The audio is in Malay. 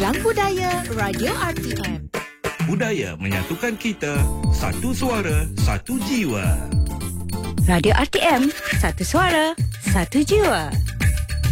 Gelang Budaya Radio RTM. Budaya menyatukan kita, satu suara, satu jiwa. Radio RTM, satu suara, satu jiwa.